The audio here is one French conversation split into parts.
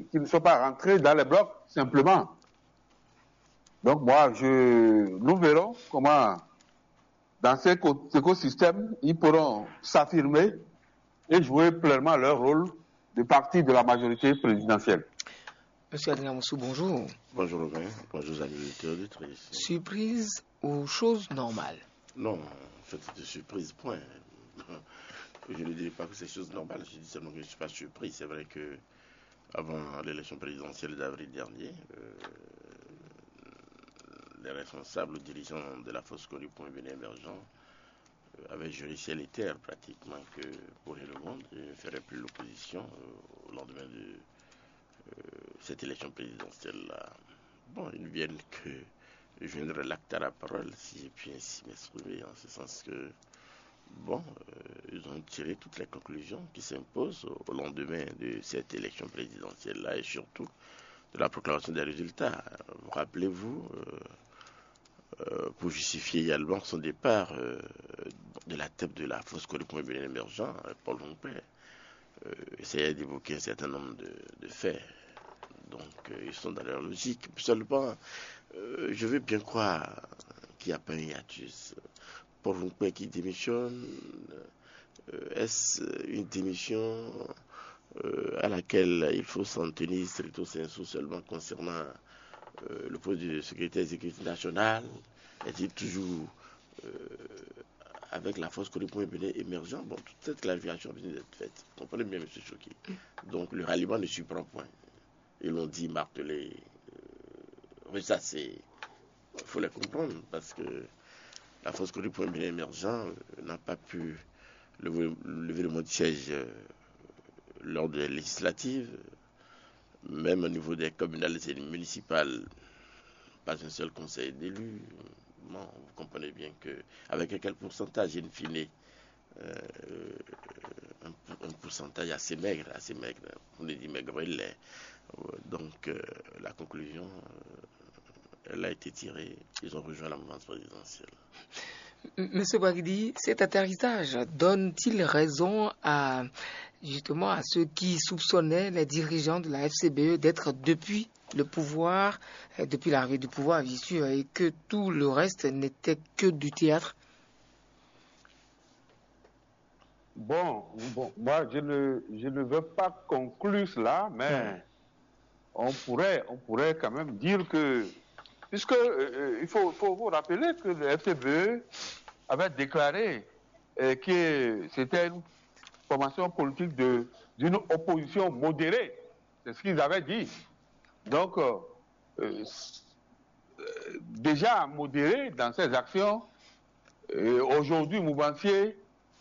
qui ne sont pas rentrés dans les blocs, simplement. Donc moi, nous verrons comment, dans cet écosystème, ils pourront s'affirmer et jouer pleinement leur rôle de parti de la majorité présidentielle. Monsieur Adrien Moussou, bonjour. Bonjour Robin, bonjour amis auditeurs de Trice. Surprise ou chose normale? Non, en fait c'est surprise, point. Je ne dirais pas que c'est chose normale, je dis seulement que je ne suis pas surpris. C'est vrai que avant l'élection présidentielle d'avril dernier, les responsables ou dirigeants de la Fosse Connue pour un Bénin émergent avaient juré ciel et terre pratiquement que pour le monde, ils ne feraient plus l'opposition au lendemain de cette élection présidentielle-là. Bon, ils viennent que je viendrai l'acte à la parole, si j'ai pu ainsi m'exprimer, en ce sens que, bon, ils ont tiré toutes les conclusions qui s'imposent au lendemain de cette élection présidentielle-là et surtout de la proclamation des résultats. Rappelez-vous, pour justifier également son départ de la tête de la Fosse Connue pour un Bénin émergent, Paul Longpère essayait d'évoquer un certain nombre de faits. Donc, ils sont dans leur logique. Seulement, je veux bien croire qu'il n'y a pas un hiatus. Paul Longpère qui démissionne, est-ce une démission à laquelle il faut s'en tenir stricto sensu seulement concernant le poste de secrétaire exécutif national? Est-il toujours avec la Fosse Connue pour un Bénin émergent? Bon, toute cette clarification vient d'être faite. Vous comprenez bien, M. Choki. Donc, le ralliement ne surprend point. Ils l'ont dit, martelé. Mais ça, il faut les comprendre, parce que la Fosse Connue pour un Bénin émergent n'a pas pu lever le mot de siège lors des législatives, même au niveau des communales et municipales, pas un seul conseil d'élu. Bon, vous comprenez bien qu'avec quel pourcentage, in fine, un pourcentage assez maigre, on dit maigre, il est. Donc, la conclusion, elle a été tirée. Ils ont rejoint la mouvance présidentielle. Monsieur Bagdi, cet atterrissage donne-t-il raison justement à ceux qui soupçonnaient les dirigeants de la FCBE d'être depuis le pouvoir, depuis l'arrivée du pouvoir, bien sûr, et que tout le reste n'était que du théâtre? Bon, moi je ne veux pas conclure cela, mais on pourrait quand même dire que, puisque il faut vous rappeler que le FCBE avait déclaré que c'était une formation politique d'une opposition modérée. C'est ce qu'ils avaient dit. Donc, déjà modéré dans ses actions, aujourd'hui mouvancier,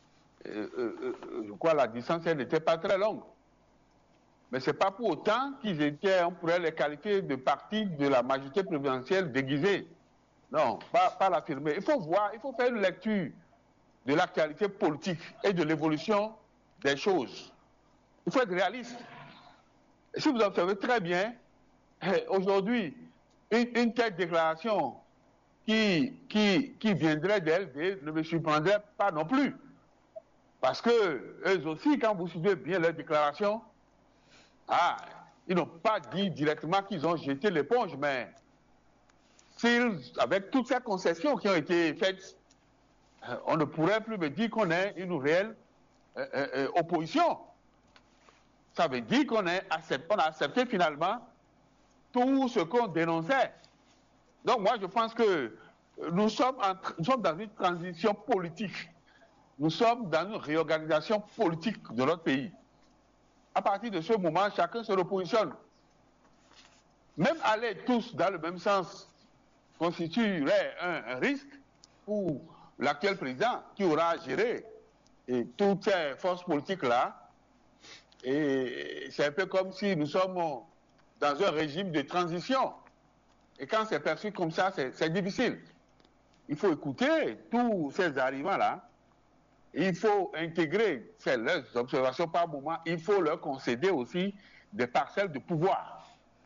je crois la distance n'était pas très longue. Mais ce n'est pas pour autant qu'ils étaient, on pourrait les qualifier de parti de la majorité présidentielle déguisée. Non, pas l'affirmer. Il faut voir, il faut faire une lecture de l'actualité politique et de l'évolution des choses. Il faut être réaliste. Et si vous observez très bien, aujourd'hui, une telle déclaration qui viendrait d'elle ne me surprendrait pas non plus. Parce que eux aussi, quand vous suivez bien leurs déclarations, ils n'ont pas dit directement qu'ils ont jeté l'éponge, mais avec toutes ces concessions qui ont été faites, on ne pourrait plus me dire qu'on ait une réelle opposition. Ça veut dire qu'on a accepté finalement tout ce qu'on dénonçait. Donc moi je pense que nous sommes dans une transition politique. Nous sommes dans une réorganisation politique de notre pays. À partir de ce moment, chacun se repositionne. Même aller tous dans le même sens constituerait un risque pour l'actuel président qui aura géré toutes ces forces politiques-là. Et c'est un peu comme si nous sommes dans un régime de transition. Et quand c'est perçu comme ça, c'est difficile. Il faut écouter tous ces arrivants-là. Il faut intégrer leurs observations par moment. Il faut leur concéder aussi des parcelles de pouvoir.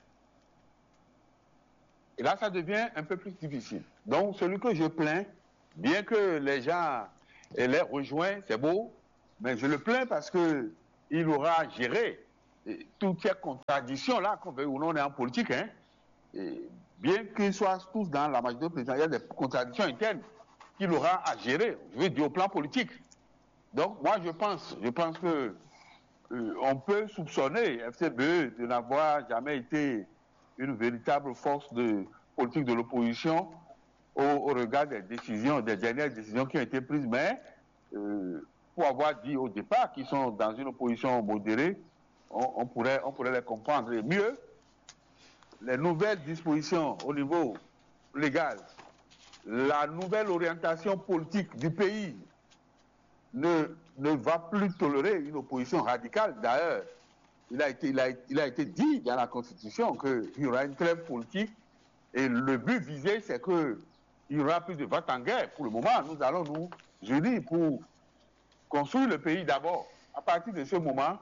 Et là, ça devient un peu plus difficile. Donc, celui que je plains, bien que les gens les rejoignent, c'est beau, mais je le plains parce qu'il aura géré toutes ces contradictions-là, qu'on veut ou non, on est en politique, hein, bien qu'ils soient tous dans la majorité présidentielle, il y a des contradictions internes qu'il aura à gérer, je veux dire au plan politique. Donc moi je pense que on peut soupçonner FCBE de n'avoir jamais été une véritable force de politique de l'opposition au regard des dernières décisions qui ont été prises, mais pour avoir dit au départ qu'ils sont dans une opposition modérée, on pourrait les comprendre. Et mieux, les nouvelles dispositions au niveau légal, la nouvelle orientation politique du pays ne va plus tolérer une opposition radicale. D'ailleurs, il a été dit dans la Constitution qu'il y aura une trêve politique et le but visé, c'est qu'il y aura plus de vente en guerre. Pour le moment, nous allons nous unir pour construire le pays d'abord. À partir de ce moment,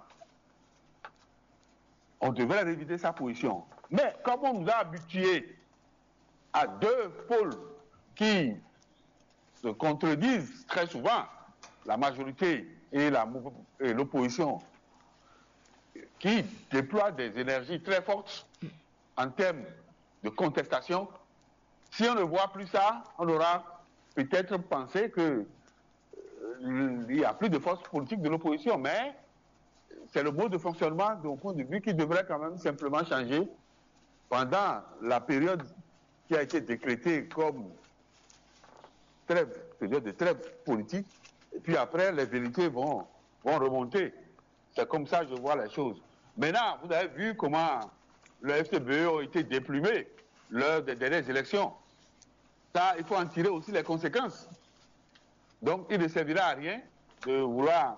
on devrait réviser sa position. Mais comme on nous a habitués à deux pôles qui se contredisent très souvent, la majorité et l'opposition, qui déploient des énergies très fortes en termes de contestation, si on ne voit plus ça, on aura peut-être pensé qu'il n'y a plus de force politique de l'opposition, mais c'est le mode de fonctionnement de mon point de vue qui devrait quand même simplement changer pendant la période qui a été décrétée comme période de trêve politique, et puis après les vérités vont remonter. C'est comme ça que je vois les choses. Maintenant, vous avez vu comment le FCBE a été déplumé lors des dernières élections. Ça, il faut en tirer aussi les conséquences. Donc, il ne servira à rien de vouloir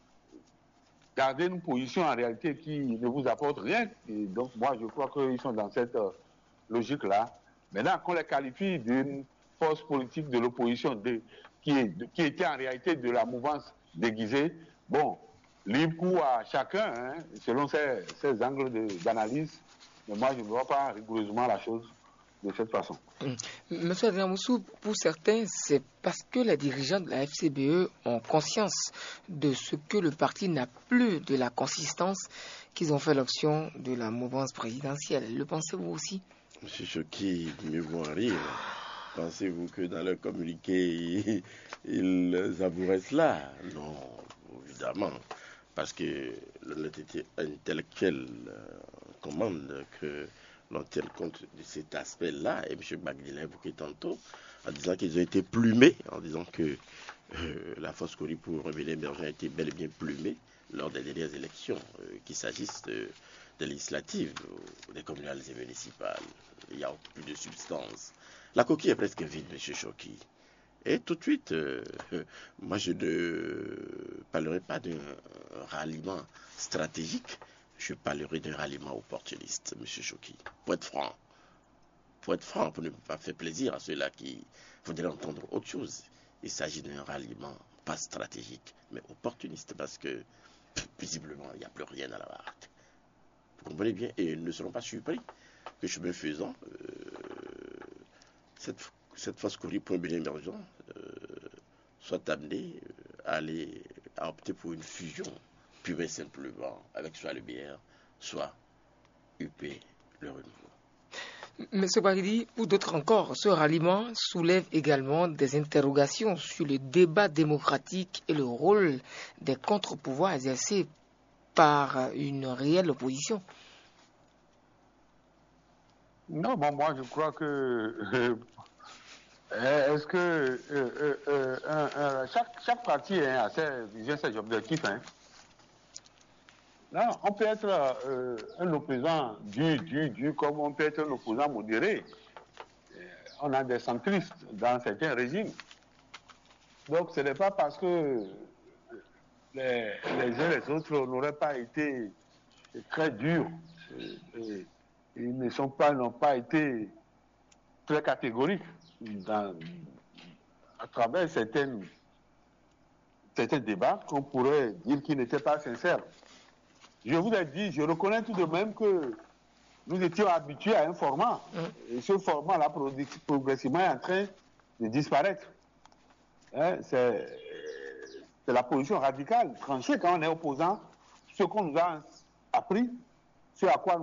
garder une position en réalité qui ne vous apporte rien. Et donc, moi, je crois qu'ils sont dans cette logique-là. Maintenant, qu'on les qualifie d'une force politique de l'opposition qui était en réalité de la mouvance déguisée, bon, libre cours à chacun, hein, selon ses angles d'analyse. Mais moi, je ne vois pas rigoureusement la chose de cette façon. Monsieur Adrien Moussou, pour certains, c'est parce que les dirigeants de la FCBE ont conscience de ce que le parti n'a plus de la consistance qu'ils ont fait l'option de la mouvance présidentielle. Le pensez-vous aussi? Monsieur Choki, mieux vaut en rire. Pensez-vous que dans leur communiqué, ils avoueraient cela? Non, évidemment. Parce que l'honnêteté intellectuelle commande que l'on tienne compte de cet aspect-là. Et M. Bagdi l'a évoqué tantôt en disant qu'ils ont été plumés, en disant que la force Kori pour Rebelle Émergent a été bel et bien plumée lors des dernières élections, qu'il s'agisse des législatives ou des communales et municipales. Il n'y a plus de substance. La coquille est presque vide, M. Choki. Et tout de suite, moi je ne parlerai pas d'un ralliement stratégique, je parlerai d'un ralliement opportuniste, M. Choki. Pour être franc, pour ne pas faire plaisir à ceux-là qui voudraient entendre autre chose. Il s'agit d'un ralliement pas stratégique, mais opportuniste, parce que visiblement, il n'y a plus rien à la barque. Vous comprenez bien, et ils ne seront pas surpris que chemin faisant, cette force Kori pour un bien émergent soit amenée à opter pour une fusion, pure et simplement, avec soit le BR, soit UP, le renouveau. Monsieur Bagdi, ou d'autres encore, ce ralliement soulève également des interrogations sur le débat démocratique et le rôle des contre-pouvoirs exercés par une réelle opposition. Non, bon, moi je crois que est-ce que chaque parti a ses objectifs. Hein. Non, on peut être un opposant dur, comme on peut être un opposant modéré. On a des centristes dans certains régimes. Donc ce n'est pas parce que les uns et les autres n'auraient pas été très durs. Ils n'ont pas été très catégoriques à travers certains débats qu'on pourrait dire qu'ils n'étaient pas sincères. Je vous ai dit, je reconnais tout de même que nous étions habitués à un format. Et ce format-là, progressivement, est en train de disparaître. Hein, c'est la position radicale, tranchée quand on est opposant. Ce qu'on nous a appris ce à quoi